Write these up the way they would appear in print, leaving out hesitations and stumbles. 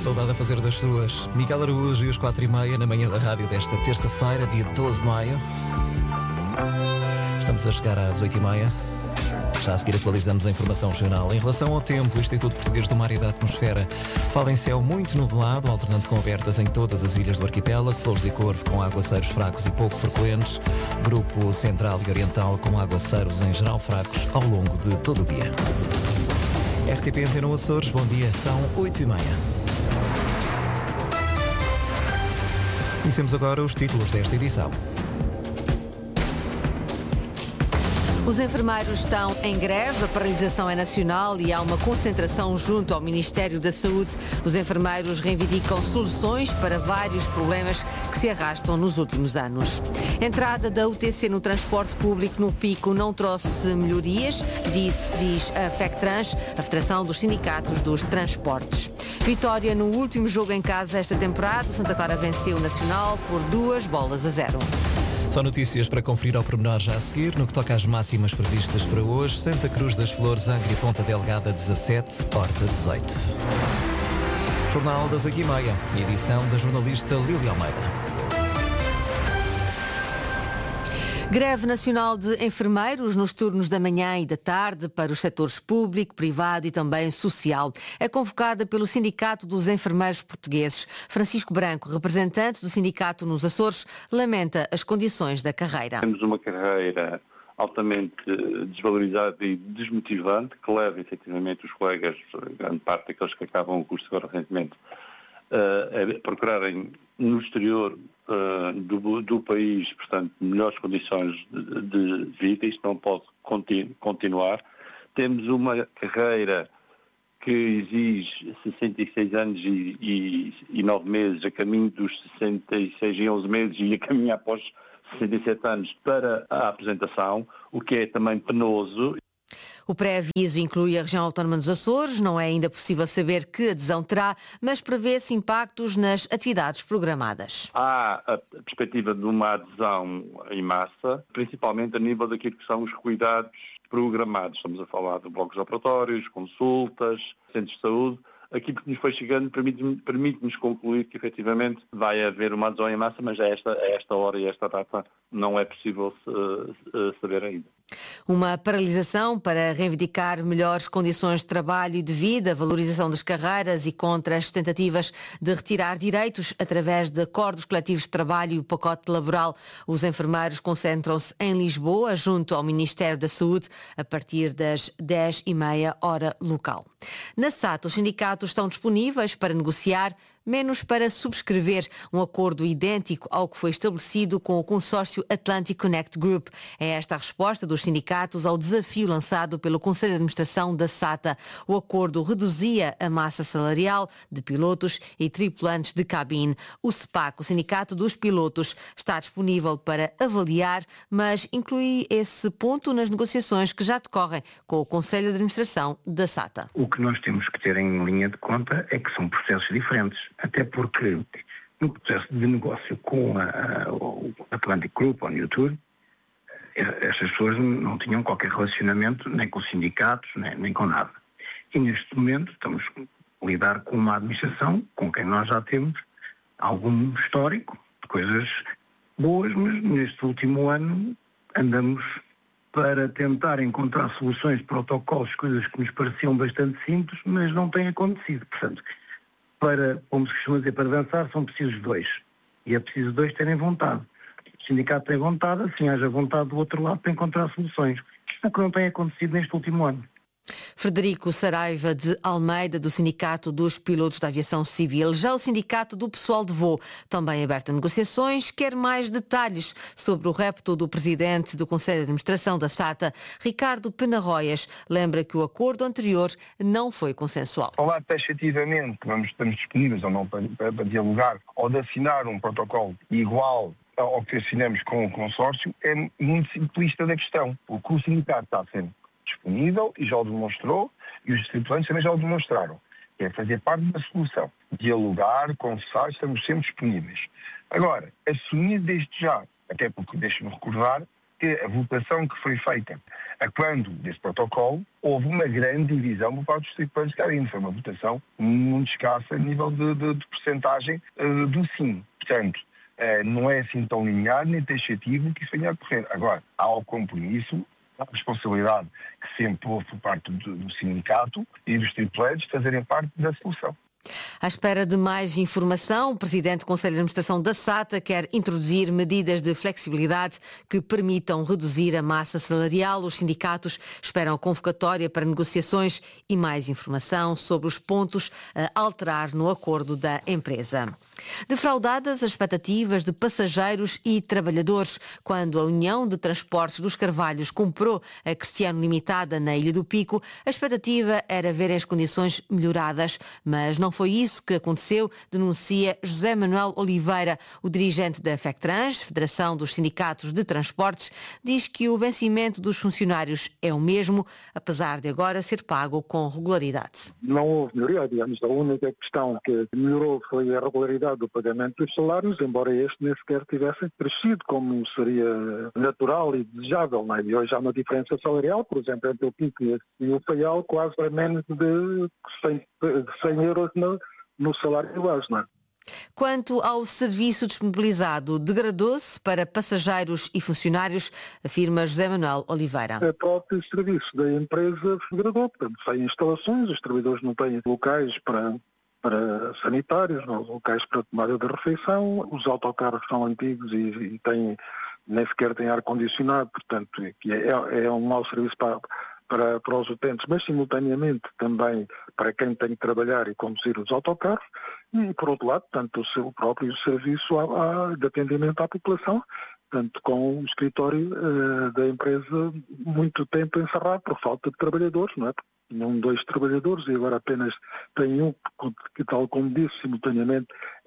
saudade a fazer das suas. Miguel Araújo e os 4h30 na manhã da rádio desta terça-feira, dia 12 de maio. Estamos a chegar às 8h30. Já a seguir atualizamos a informação regional. Em relação ao tempo, o Instituto Português do Mar e da Atmosfera fala em céu muito nublado, alternando com abertas em todas as ilhas do arquipélago, Flores e Corvo com aguaceiros fracos e pouco frequentes, Grupo Central e Oriental com aguaceiros em geral fracos ao longo de todo o dia. RTP Antena Açores, bom dia, são 8h30. Conhecemos agora os títulos desta edição. Os enfermeiros estão em greve, a paralisação é nacional e há uma concentração junto ao Ministério da Saúde. Os enfermeiros reivindicam soluções para vários problemas que se arrastam nos últimos anos. Entrada da UTC no transporte público no Pico não trouxe melhorias, diz a FECTRANS, a Federação dos Sindicatos dos Transportes. Vitória no último jogo em casa esta temporada, o Santa Clara venceu o Nacional por 2-0. Só notícias para conferir ao pormenor já a seguir. No que toca às máximas previstas para hoje, Santa Cruz das Flores, Angra e Ponta Delgada 17, Horta 18. Jornal das 8h30, edição da jornalista Lília Almeida. Greve nacional de enfermeiros nos turnos da manhã e da tarde para os setores público, privado e também social. É convocada pelo Sindicato dos Enfermeiros Portugueses. Francisco Branco, representante do sindicato nos Açores, lamenta as condições da carreira. Temos uma carreira altamente desvalorizada e desmotivante, que leva efetivamente os colegas, grande parte daqueles que acabam o curso agora recentemente, a procurarem no exterior do país, portanto, melhores condições de vida. Isto não pode continuar. Temos uma carreira que exige 66 anos e 9 meses, a caminho dos 66 e 11 meses e a caminho após 67 anos para a aposentação, o que é também penoso. O pré-aviso inclui a região autónoma dos Açores, não é ainda possível saber que adesão terá, mas prevê-se impactos nas atividades programadas. Há a perspectiva de uma adesão em massa, principalmente a nível daquilo que são os cuidados programados. Estamos a falar de blocos operatórios, consultas, centros de saúde. Aquilo que nos foi chegando permite-nos concluir que efetivamente vai haver uma adesão em massa, mas a esta hora e a esta data não é possível saber ainda. Uma paralisação para reivindicar melhores condições de trabalho e de vida, valorização das carreiras e contra as tentativas de retirar direitos através de acordos coletivos de trabalho e o pacote laboral. Os enfermeiros concentram-se em Lisboa, junto ao Ministério da Saúde, a partir das 10h30 hora local. Na SATA, os sindicatos estão disponíveis para negociar, menos para subscrever um acordo idêntico ao que foi estabelecido com o consórcio Atlantic Connect Group. É esta a resposta dos sindicatos ao desafio lançado pelo Conselho de Administração da SATA. O acordo reduzia a massa salarial de pilotos e tripulantes de cabine. O SEPAC, o Sindicato dos Pilotos, está disponível para avaliar, mas inclui esse ponto nas negociações que já decorrem com o Conselho de Administração da SATA. O que nós temos que ter em linha de conta é que são processos diferentes. Até porque no processo de negócio com o Atlantic Group ou New Tour, estas pessoas não tinham qualquer relacionamento nem com os sindicatos, nem com nada. E neste momento estamos a lidar com uma administração com quem nós já temos algum histórico de coisas boas, mas neste último ano andamos para tentar encontrar soluções, protocolos, coisas que nos pareciam bastante simples, mas não têm acontecido. Portanto, como se costuma dizer, para dançar são precisos dois. E é preciso dois terem vontade. O sindicato tem vontade, assim haja vontade do outro lado para encontrar soluções. O que não tem acontecido neste último ano. Frederico Saraiva de Almeida, do Sindicato dos Pilotos da Aviação Civil. Já o Sindicato do Pessoal de Voo, também aberto a negociações, quer mais detalhes sobre o repto do Presidente do Conselho de Administração da SATA, Ricardo Penarroias. Lembra que o acordo anterior não foi consensual. Falar taxativamente, estamos disponíveis ou não para dialogar, ou de assinar um protocolo igual ao que assinamos com o consórcio, é muito simplista da questão. O que o sindicato está sendo disponível e já o demonstrou, e os tripulantes também já o demonstraram. É fazer parte da solução. Dialogar, conversar, estamos sempre disponíveis. Agora, assumir desde já, até porque, deixe-me recordar, que a votação que foi feita a quando desse protocolo, houve uma grande divisão por parte dos participantes que ainda foi uma votação muito escassa a nível de percentagem do sim. Portanto, não é assim tão linear nem taxativo que isso venha a ocorrer. Agora, há o compromisso, a responsabilidade que sempre houve por parte do sindicato e dos tripulantes fazerem parte da solução. À espera de mais informação, o Presidente do Conselho de Administração da SATA quer introduzir medidas de flexibilidade que permitam reduzir a massa salarial. Os sindicatos esperam a convocatória para negociações e mais informação sobre os pontos a alterar no acordo da empresa. Defraudadas as expectativas de passageiros e trabalhadores quando a União de Transportes dos Carvalhos comprou a Cristiano Limitada na Ilha do Pico, a expectativa era ver as condições melhoradas, mas não foi isso que aconteceu, denuncia José Manuel Oliveira. O dirigente da FECTRANS, Federação dos Sindicatos de Transportes, diz que o vencimento dos funcionários é o mesmo, apesar de agora ser pago com regularidade. Não houve melhoria, digamos. A única questão que melhorou foi a regularidade do pagamento dos salários, embora este nem sequer tivesse crescido como seria natural e desejável. Não é? E hoje há uma diferença salarial, por exemplo, entre o Pico e o Faial, quase para menos de 100 euros no salário base. Não é? Quanto ao serviço disponibilizado, degradou-se para passageiros e funcionários, afirma José Manuel Oliveira. O próprio serviço da empresa degradou, portanto, sem instalações, os trabalhadores não têm locais para sanitários, locais para tomada de refeição, os autocarros são antigos e nem sequer têm ar-condicionado, portanto, é um mau serviço para os utentes, mas simultaneamente também para quem tem que trabalhar e conduzir os autocarros, e por outro lado, tanto o seu próprio serviço de atendimento à população, tanto com o escritório da empresa muito tempo encerrado por falta de trabalhadores, não é? Tinham 2 trabalhadores e agora apenas tem um que, tal como disse, simultaneamente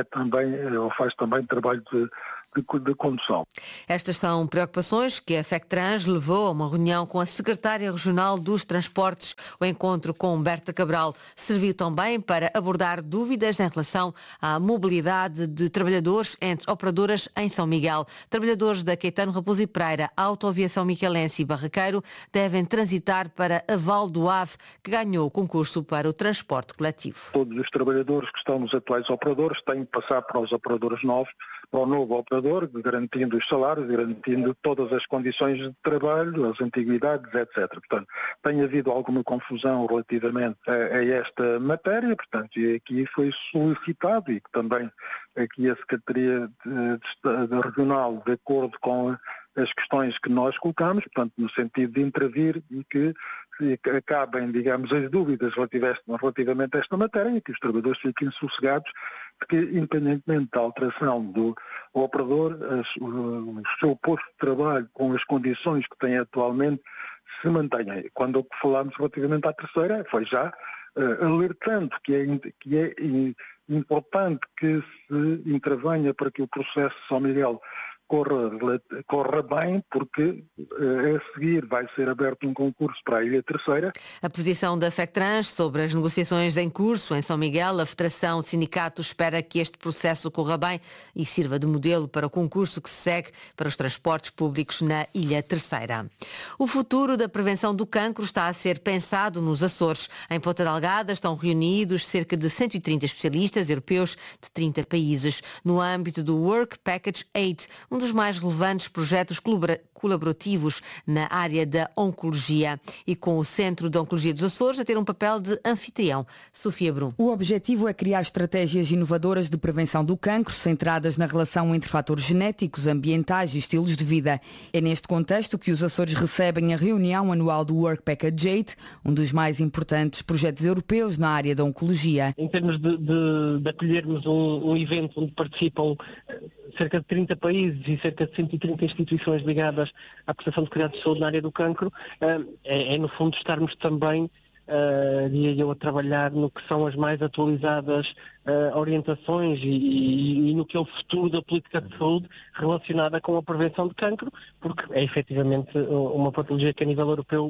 faz também trabalho de condução. Estas são preocupações que a FECTRANS levou a uma reunião com a Secretária Regional dos Transportes. O encontro com Berta Cabral serviu também para abordar dúvidas em relação à mobilidade de trabalhadores entre operadoras em São Miguel. Trabalhadores da Caetano Raposo e Pereira, Autoaviação Miquelense e Barraqueiro devem transitar para a Val do Ave, que ganhou o concurso para o transporte coletivo. Todos os trabalhadores que estão nos atuais operadores têm que passar para os operadores novos, para o novo operador, garantindo os salários, garantindo todas as condições de trabalho, as antiguidades, etc. Portanto, tem havido alguma confusão relativamente a esta matéria, portanto, e aqui foi solicitado e que também aqui a Secretaria Regional, de acordo com as questões que nós colocamos, portanto, no sentido de intervir e que acabem, digamos, as dúvidas relativamente a esta matéria e que os trabalhadores fiquem sossegados de que, independentemente da alteração do operador, o seu posto de trabalho com as condições que tem atualmente se mantenha. Quando falámos relativamente à terceira, foi já alertando que é importante que se intervenha para que o processo de São Miguel corra bem, porque a seguir vai ser aberto um concurso para a Ilha Terceira. A posição da FECTRANS sobre as negociações em curso em São Miguel, a Federação de Sindicatos espera que este processo corra bem e sirva de modelo para o concurso que se segue para os transportes públicos na Ilha Terceira. O futuro da prevenção do cancro está a ser pensado nos Açores. Em Ponta Delgada estão reunidos cerca de 130 especialistas europeus de 30 países no âmbito do Work Package 8, um dos mais relevantes projetos colaborativos na área da oncologia, e com o Centro de Oncologia dos Açores a ter um papel de anfitrião. Sofia Brum. O objetivo é criar estratégias inovadoras de prevenção do cancro, centradas na relação entre fatores genéticos, ambientais e estilos de vida. É neste contexto que os Açores recebem a reunião anual do Work Package 8, um dos mais importantes projetos europeus na área da oncologia. Em termos de acolhermos um evento onde participam cerca de 30 países e cerca de 130 instituições ligadas à prestação de cuidados de saúde na área do cancro, é no fundo estarmos também, diria eu, a trabalhar no que são as mais atualizadas orientações e no que é o futuro da política de saúde relacionada com a prevenção de cancro, porque é efetivamente uma patologia que a nível europeu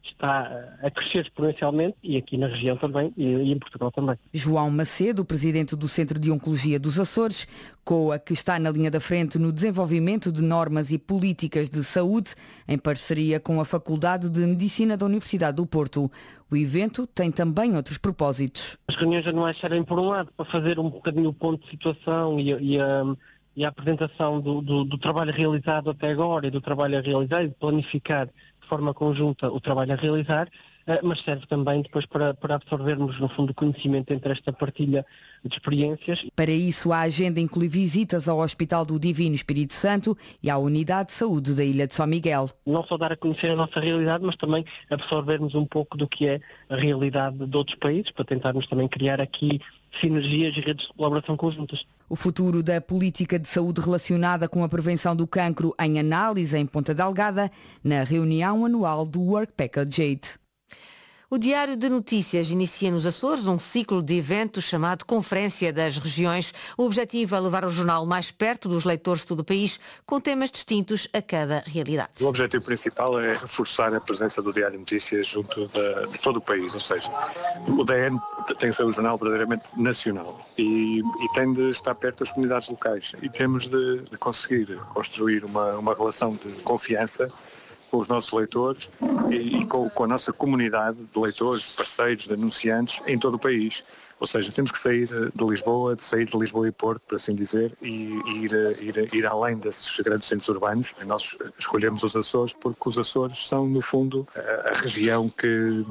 está a crescer exponencialmente e aqui na região também e em Portugal também. João Macedo, presidente do Centro de Oncologia dos Açores, COA, que está na linha da frente no desenvolvimento de normas e políticas de saúde, em parceria com a Faculdade de Medicina da Universidade do Porto. O evento tem também outros propósitos. As reuniões anuais serem, por um lado, para fazer um bocadinho o ponto de situação e a apresentação do trabalho realizado até agora e do trabalho a realizar e de planificar de forma conjunta o trabalho a realizar, mas serve também depois para absorvermos, no fundo, o conhecimento entre esta partilha de experiências. Para isso, a agenda inclui visitas ao Hospital do Divino Espírito Santo e à Unidade de Saúde da Ilha de São Miguel. Não só dar a conhecer a nossa realidade, mas também absorvermos um pouco do que é a realidade de outros países, para tentarmos também criar aqui sinergias e redes de colaboração conjuntas. O futuro da política de saúde relacionada com a prevenção do cancro em análise em Ponta Delgada, na reunião anual do Work Package 8. O Diário de Notícias inicia nos Açores um ciclo de eventos chamado Conferência das Regiões. O objetivo é levar o jornal mais perto dos leitores de todo o país, com temas distintos a cada realidade. O objetivo principal é reforçar a presença do Diário de Notícias junto de todo o país, ou seja, o DN tem que ser um jornal verdadeiramente nacional e tem de estar perto das comunidades locais e temos de conseguir construir uma relação de confiança com os nossos leitores e com a nossa comunidade de leitores, de parceiros, de anunciantes em todo o país. Ou seja, temos que sair de Lisboa e Porto, por assim dizer, e ir além desses grandes centros urbanos. Nós escolhemos os Açores porque os Açores são, no fundo, a região que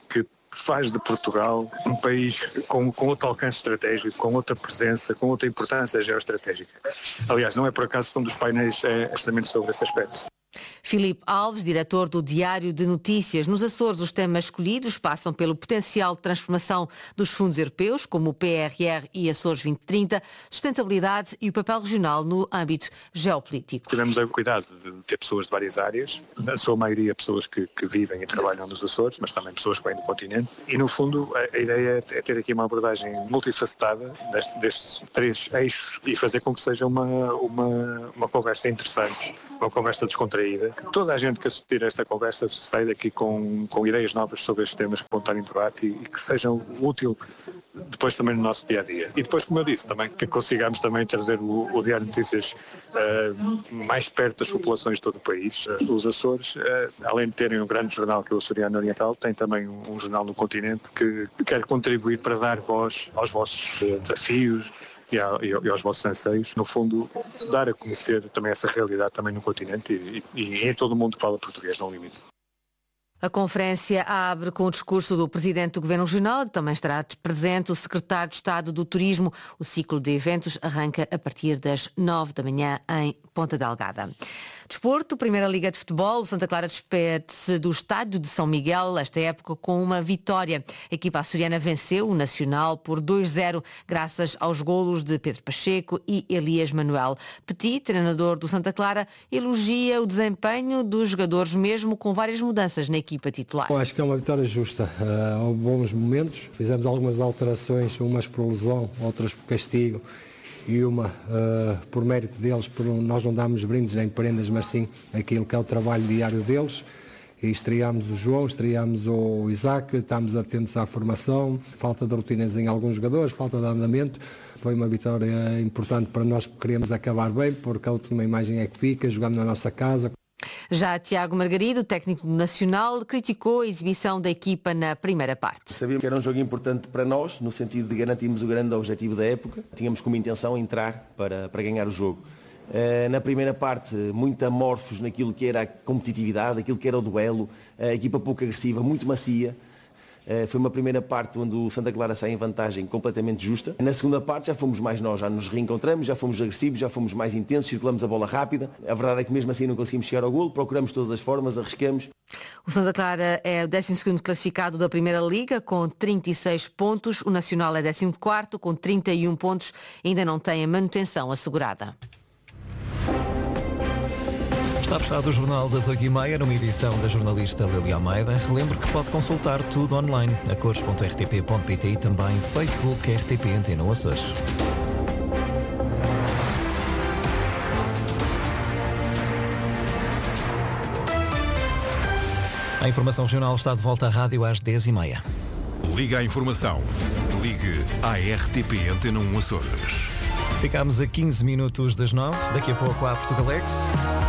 faz de Portugal um país com outro alcance estratégico, com outra presença, com outra importância geoestratégica. Aliás, não é por acaso que um dos painéis é justamente sobre esse aspecto. Filipe Alves, diretor do Diário de Notícias. Nos Açores, os temas escolhidos passam pelo potencial de transformação dos fundos europeus, como o PRR e Açores 2030, sustentabilidade e o papel regional no âmbito geopolítico. Tivemos o cuidado de ter pessoas de várias áreas, a sua maioria pessoas que vivem e trabalham nos Açores, mas também pessoas que vêm do continente. E, no fundo, a ideia é ter aqui uma abordagem multifacetada destes três eixos e fazer com que seja uma conversa interessante, uma conversa descontraída. Toda a gente que assistir a esta conversa sai daqui com ideias novas sobre estes temas que vão estar em debate e que sejam úteis depois também no nosso dia-a-dia. E depois, como eu disse, também que consigamos também trazer o Diário de Notícias mais perto das populações de todo o país. Os Açores, além de terem um grande jornal que é o Açoriano Oriental, tem também um jornal no continente que quer contribuir para dar voz aos vossos desafios e aos vossos anseios, no fundo, dar a conhecer também essa realidade também no continente e em todo o mundo que fala português, não limite. A conferência abre com o discurso do Presidente do Governo Regional, também estará presente o Secretário de Estado do Turismo. O ciclo de eventos arranca a partir das 9 da manhã em Ponta Delgada. Desporto, Primeira Liga de Futebol, o Santa Clara despede-se do estádio de São Miguel, esta época com uma vitória. A equipa açoriana venceu o Nacional por 2-0, graças aos golos de Pedro Pacheco e Elias Manuel. Petit, treinador do Santa Clara, elogia o desempenho dos jogadores, mesmo com várias mudanças na equipa titular. Eu acho que é uma vitória justa. Houve bons momentos, fizemos algumas alterações, umas por lesão, outras por castigo. E uma por mérito deles, nós não damos brindes nem prendas, mas sim aquilo que é o trabalho diário deles. E estreámos o João, estreámos o Isaac, estamos atentos à formação, falta de rotinas em alguns jogadores, falta de andamento. Foi uma vitória importante para nós, que queríamos acabar bem, porque a última imagem é que fica, jogando na nossa casa. Já Tiago Margarido, técnico nacional, criticou a exibição da equipa na primeira parte. Sabíamos que era um jogo importante para nós, no sentido de garantirmos o grande objetivo da época. Tínhamos como intenção entrar para ganhar o jogo. Na primeira parte, muito amorfos naquilo que era a competitividade, aquilo que era o duelo, a equipa pouco agressiva, muito macia. Foi uma primeira parte onde o Santa Clara sai em vantagem completamente justa. Na segunda parte já fomos mais nós, já nos reencontramos, já fomos agressivos, já fomos mais intensos, circulamos a bola rápida. A verdade é que mesmo assim não conseguimos chegar ao golo, procuramos todas as formas, arriscamos. O Santa Clara é o 12º classificado da Primeira Liga com 36 pontos. O Nacional é 14º com 31 pontos. Ainda não tem a manutenção assegurada. Está fechado o Jornal das 8h30, numa edição da jornalista Lélia Almeida. Relembro que pode consultar tudo online, a cores.rtp.pt e também Facebook RTP Antena Açores. A informação regional está de volta à rádio às 10h30. Liga à informação. Ligue à RTP Antena 1 Açores. Ficámos a 15 minutos das 9. Daqui a pouco há Portugalex.